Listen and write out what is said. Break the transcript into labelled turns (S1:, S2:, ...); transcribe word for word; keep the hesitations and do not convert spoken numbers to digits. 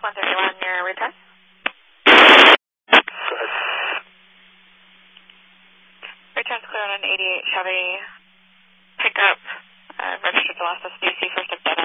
S1: Golf one thirty-one, your return. Return's clear on an eighty-eight Chevy pickup, uh, registered to Las D C first of